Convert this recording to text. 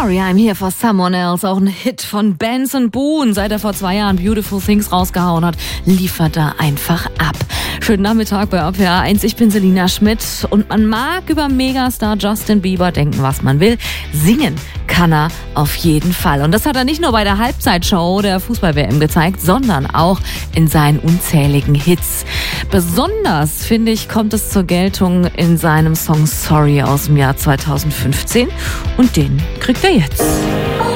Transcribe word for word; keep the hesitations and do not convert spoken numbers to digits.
Sorry, I'm here for someone else. Auch ein Hit von Benson Boone. Seit er vor zwei Jahren Beautiful Things rausgehauen hat, liefert er einfach ab. Schönen Nachmittag bei O P R eins. Ich bin Selina Schmidt und man mag über Megastar Justin Bieber denken, was man will. Singen kann er auf jeden Fall. Und das hat er nicht nur bei der Halbzeitshow der Fußball-W M gezeigt, sondern auch in seinen unzähligen Hits. Besonders, finde ich, kommt es zur Geltung in seinem Song Sorry aus dem Jahr zweitausendfünfzehn. Und den kriegt er jetzt.